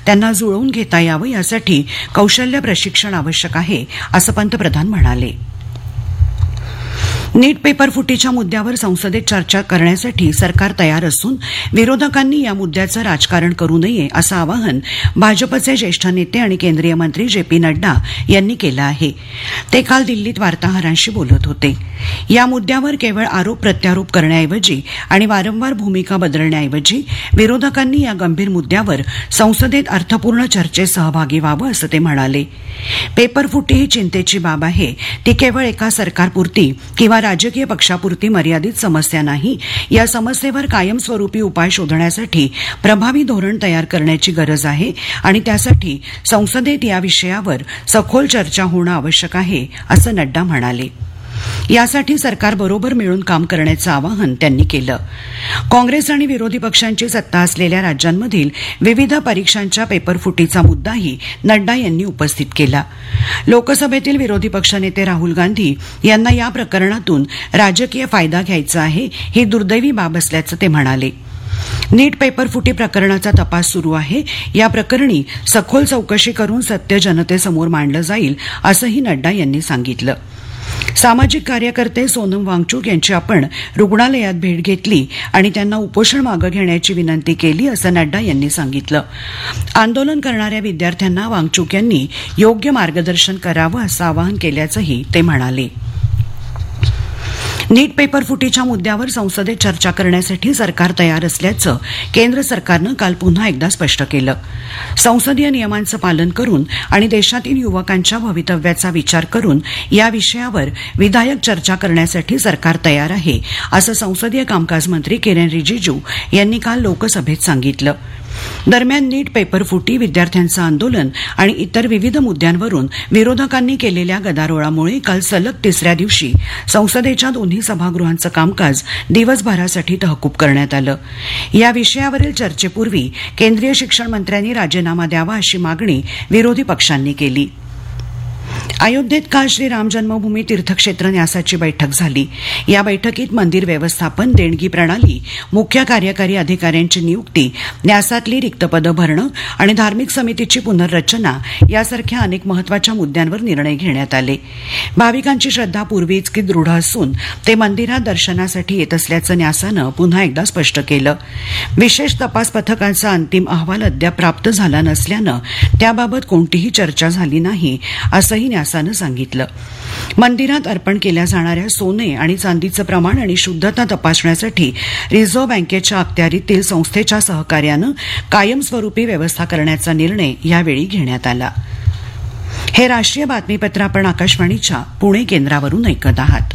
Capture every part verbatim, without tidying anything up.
त्यांना जुळवून घेता यावं यासाठी कौशल्य प्रशिक्षण आवश्यक आहे असं पंतप्रधान म्हणाले. नीट पेपर फुटीच्या मुद्द्यावर संसदेत चर्चा करण्यासाठी सरकार तयार असून विरोधकांनी या मुद्द्याचं राजकारण करू नये असं आवाहन भाजपचे ज्येष्ठ नेते आणि केंद्रीय मंत्री जे पी नड्डा यांनी केलं आहे. ते काल दिल्लीत वार्ताहरांशी बोलत होते. या मुद्द्यावर केवळ आरोप प्रत्यारोप करण्याऐवजी आणि वारंवार भूमिका बदलण्याऐवजी विरोधकांनी या गंभीर मुद्द्यावर संसदेत अर्थपूर्ण चर्चेत सहभागी व्हावं असं ते म्हणाले. पेपर फुटी ही चिंतेची बाब आहे. ती केवळ एका सरकारपुरती किंवा राजकीय पक्षापुरती मर्यादित समस्या नाही. या समस्येवर कायमस्वरूपी उपाय शोधण्यासाठी प्रभावी धोरण तयार करण्याची गरज आहे आणि त्यासाठी संसदेत या विषयावर सखोल चर्चा होणं आवश्यक आहे असं नड्डा म्हणाले. यासाठी सरकारबरोबर मिळून काम करण्याचं आवाहन त्यांनी केलं. काँग्रेस आणि विरोधी पक्षांची सत्ता असलेल्या राज्यांमधील विविध परीक्षांच्या पेपरफुटीचा मुद्दाही नड्डा यांनी उपस्थित केला. लोकसभेतील विरोधी पक्षनेते राहुल गांधी यांना या प्रकरणातून राजकीय फायदा घ्यायचा आहे, ही दुर्दैवी बाब असल्याचं ते म्हणाले. नीट पेपरफुटी प्रकरणाचा तपास सुरू आहे. या प्रकरणी सखोल चौकशी करून सत्य जनतेसमोर मांडलं जाईल असंही नड्डा यांनी सांगितलं. सामाजिक कार्यकर्ते सोनम वांगचूक यांची आपण रुग्णालयात भेट घेतली आणि त्यांना उपोषण मागे घेण्याची विनंती केली असं नड्डा यांनी सांगितलं. आंदोलन करणाऱ्या विद्यार्थ्यांना वांगचूक यांनी योग्य मार्गदर्शन करावं असं आवाहन केल्याचंही ते म्हणाले. नीट पेपरफुटीच्या मुद्द्यावर संसदेत चर्चा करण्यासाठी सरकार तयार असल्याचं केंद्र सरकारनं काल पुन्हा एकदा स्पष्ट केलं. संसदीय नियमांचं पालन करून आणि देशातील युवकांच्या भवितव्याचा विचार करून या विषयावर विधायक चर्चा करण्यासाठी सरकार तयार आहे असं संसदीय कामकाज मंत्री किरेन रिजिजू यांनी काल लोकसभेत सांगितलं. दरम्यान नीट पेपरफुटी, विद्यार्थ्यांचं आंदोलन आणि इतर विविध मुद्द्यांवरून विरोधकांनी केलेल्या गदारोळामुळे काल सलग तिसऱ्या दिवशी संसदेच्या दोन्ही सभागृहांचं कामकाज दिवसभरासाठी तहकूब करण्यात आलं. या विषयावरील चर्चेपूर्वी केंद्रीय शिक्षण मंत्र्यांनी राजीनामा द्यावा अशी मागणी विरोधी पक्षांनी केली. अयोध्येत काल श्री राम जन्मभूमी तीर्थक्षेत्र न्यासाची बैठक झाली. या बैठकीत मंदिर व्यवस्थापन, देणगी प्रणाली, मुख्य कार्यकारी अधिकाऱ्यांची नियुक्ती, न्यासातली रिक्त पदं भरणं आणि धार्मिक समितीची पुनर्रचना यासारख्या अनेक महत्वाच्या मुद्द्यांवर निर्णय घेण्यात आले. भाविकांची श्रद्धा पूर्वीच की दृढ असून ते मंदिरात दर्शनासाठी येत असल्याचं न्यासानं पुन्हा एकदा स्पष्ट केलं. विशेष तपास पथकाचा अंतिम अहवाल अद्याप प्राप्त झाला नसल्यानं त्याबाबत कोणतीही चर्चा झाली नाही असंही न्यासानं सांगितलं. मंदिरात अर्पण केल्या जाणाऱ्या सोने आणि चांदीचं प्रमाण आणि शुद्धता तपासण्यासाठी रिझर्व्ह बँकेच्या अखत्यारीतील संस्थेच्या सहकार्यानं कायमस्वरूपी व्यवस्था करण्याचा निर्णय यावेळी घेण्यात आला. हे राष्ट्रीय बातमीपत्र आपण आकाशवाणीच्या पुणे केंद्रावरून ऐकत आहात.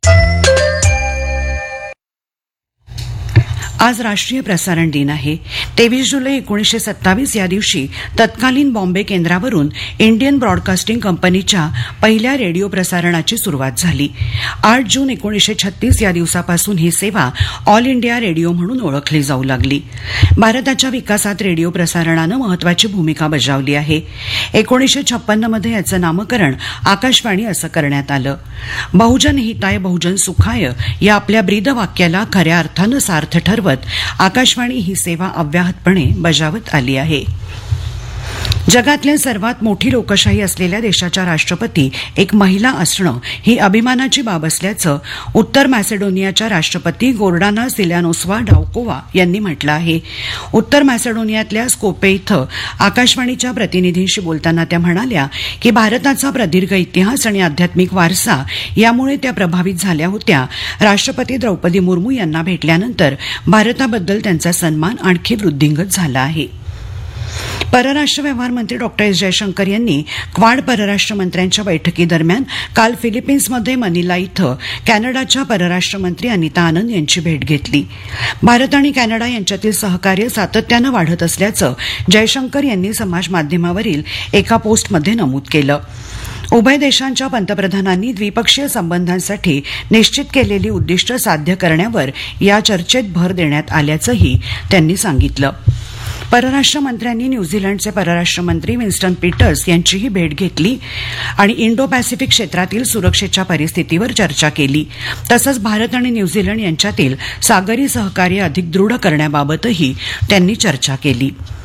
आज राष्ट्रीय प्रसारण दिन आहे. तेवीस जुलै एकोणीसशे सत्तावीस या दिवशी तत्कालीन बॉम्बे केंद्रावरून इंडियन ब्रॉडकास्टिंग कंपनीच्या पहिल्या रेडिओ प्रसारणाची सुरुवात झाली. आठ जून एकोणीसशे छत्तीस या दिवसापासून ही सेवा ऑल इंडिया रेडिओ म्हणून ओळखली जाऊ लागली. भारताच्या विकासात रेडिओ प्रसारणानं महत्वाची भूमिका बजावली आहे. एकोणीसशे छप्पन्न मध्ये याचं नामकरण आकाशवाणी असं करण्यात आलं. बहुजन हिताय बहुजन सुखाय या आपल्या ब्रीद वाक्याला खऱ्या अर्थानं सार्थ ठरवत आकाशवाणी ही सेवा अव्याहतपणे बजावत आली आहे. जगातल्या सर्वात मोठी लोकशाही असलेल्या देशाच्या राष्ट्रपती एक महिला असणं ही अभिमानाची बाब असल्याचं उत्तर मॅसेडोनियाच्या राष्ट्रपती गोर्डाना सिल्यानोस्वा डावकोवा यांनी म्हटलं आहे. उत्तर मॅसेडोनियातल्या स्कोपे इथं आकाशवाणीच्या प्रतिनिधींशी बोलताना त्या म्हणाल्या की भारताचा प्रदीर्घ इतिहास आणि आध्यात्मिक वारसा यामुळे त्या प्रभावित झाल्या होत्या. राष्ट्रपती द्रौपदी मुर्मू यांना भेटल्यानंतर भारताबद्दल त्यांचा सन्मान आणखी वृद्धिंगत झाला आहे. परराष्ट्र व्यवहार मंत्री डॉक्टर एस जयशंकर यांनी क्वाड परराष्ट्र मंत्र्यांच्या बैठकीदरम्यान काल फिलिपिन्समध्ये मनिला इथं कॅनडाच्या परराष्ट्र मंत्री अनिता आनंद यांची भेट घेतली. भारत आणि कॅनडा यांच्यातील सहकार्य सातत्यानं वाढत असल्याचं जयशंकर यांनी समाज माध्यमावरील एका पोस्टमध्ये नमूद केलं. उभय देशांच्या पंतप्रधानांनी द्विपक्षीय संबंधांसाठी निश्चित केलेली उद्दिष्ट साध्य करण्यावर या चर्चेत भर देण्यात आल्याचंही त्यांनी सांगितलं. परराष्ट्र मंत्र्यांनी न्यूझीलंडचे परराष्ट्र मंत्री विन्स्टन पीटर्स यांचीही भेट घेतली आणि इंडो पॅसिफिक क्षेत्रातील सुरक्षेच्या परिस्थितीवर चर्चा केली. तसंच भारत आणि न्यूझीलंड यांच्यातील सागरी सहकार्य अधिक दृढ करण्याबाबतही त्यांनी चर्चा केली.